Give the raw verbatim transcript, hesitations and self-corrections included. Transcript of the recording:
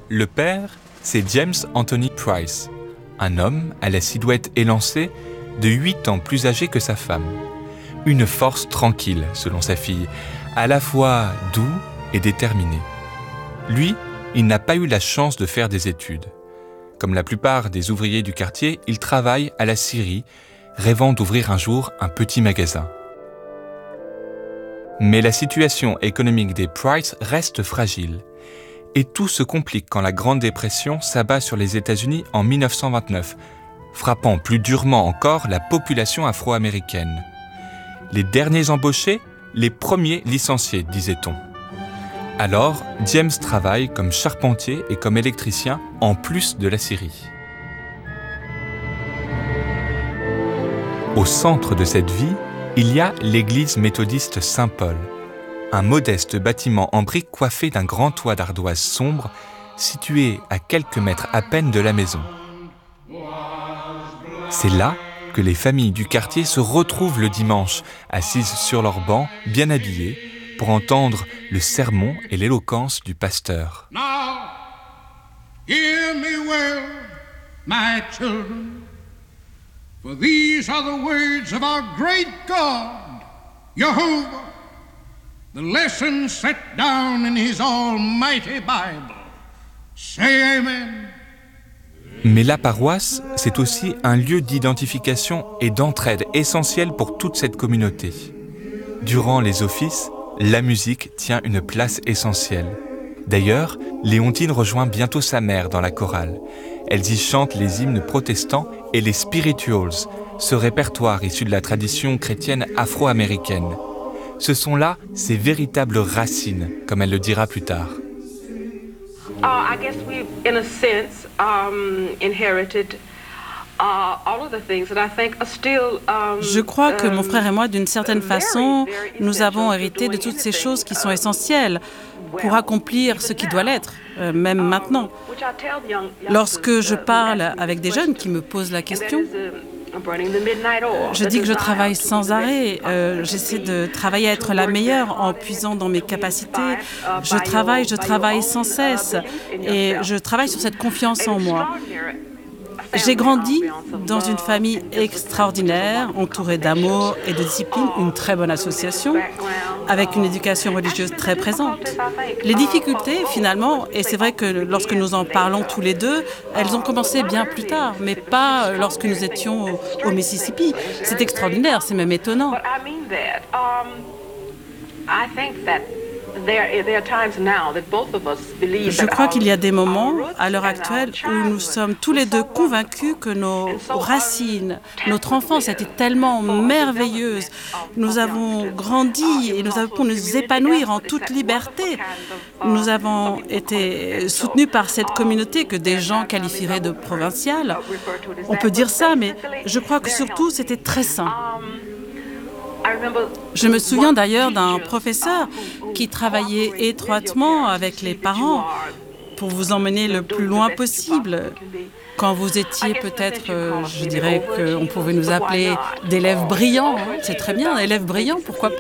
Le père, c'est James Anthony Price, un homme à la silhouette élancée, de huit ans plus âgé que sa femme. Une force tranquille, selon sa fille, à la fois doux et déterminé. Lui, il n'a pas eu la chance de faire des études. Comme la plupart des ouvriers du quartier, il travaille à la scierie, rêvant d'ouvrir un jour un petit magasin. Mais la situation économique des Price reste fragile. Et tout se complique quand la Grande Dépression s'abat sur les États-Unis en dix-neuf cent vingt-neuf, frappant plus durement encore la population afro-américaine. Les derniers embauchés, les premiers licenciés, disait-on. Alors, James travaille comme charpentier et comme électricien en plus de la scierie. Au centre de cette vie, il y a l'église méthodiste Saint-Paul, un modeste bâtiment en briques coiffé d'un grand toit d'ardoise sombre, situé à quelques mètres à peine de la maison. C'est là que les familles du quartier se retrouvent le dimanche, assises sur leurs bancs, bien habillées, pour entendre le sermon et l'éloquence du pasteur. Now, hear me well, my children, for these are the words of our great God, Jehovah, the lesson set down in his almighty Bible. Say amen. Mais la paroisse, c'est aussi un lieu d'identification et d'entraide essentiel pour toute cette communauté. Durant les offices, la musique tient une place essentielle. D'ailleurs, Léontine rejoint bientôt sa mère dans la chorale. Elles y chantent les hymnes protestants et les spirituals, ce répertoire issu de la tradition chrétienne afro-américaine. Ce sont là ses véritables racines, comme elle le dira plus tard. Uh, I guess we've, in a sense, um, inherited uh, all of the things that I think are still. Um, Je crois que mon um, frère et moi, d'une certaine very, façon, very nous avons essential hérité to de doing toutes ces anything, choses qui sont uh, essentielles pour well, accomplir ce qui doit l'être, euh, même um, maintenant. which I tell young- Lorsque youngsters, je uh, who parle ask me avec this des jeunes question, qui me posent la and that question, is, uh, burning the midnight oil, je the dis que je desire travaille to be sans the arrêt. best Euh, possible j'essaie to de be, travailler à être to la work meilleure very en hard puisant dans mes to capacités. inspire, uh, Je by travaille, your- je by your travaille own, sans uh, cesse belief in et yourself. je travaille sur cette confiance en An moi. extraordinary J'ai grandi family ambiance of dans une love famille and discipline, extraordinaire, which is a entourée d'amour et de discipline, une très bonne association, avec une éducation religieuse très présente. Les difficultés, finalement, et c'est vrai que lorsque nous en parlons tous les deux, elles ont commencé bien plus tard, mais pas lorsque nous étions au, au Mississippi. C'est extraordinaire, c'est même étonnant. But I mean that. Um, I think that there, there are times now that both of us believe Je that crois our- qu'il y a des our moments, roots à l'heure and our actuelle, où childhood nous sommes tous les deux were so convaincus que nos and so racines, untampered notre enfance with était tellement for the merveilleuse. development of- Nous of avons youngsters. grandi Uh, it et was nous avons also pu nous community épanouir en effort. It's toute that liberté. wonderful kind of, uh, Nous avons some people été call it soutenus par so. cette communauté que des gens qualifieraient de provinciale. On peut dire ça, mais je crois que surtout c'était très sain. Je me souviens d'ailleurs d'un professeur qui travaillait étroitement avec les parents pour vous emmener le plus loin possible. Quand vous étiez peut-être, euh, je dirais qu'on pouvait nous appeler d'élèves brillants. C'est très bien, élèves brillants, pourquoi pas ?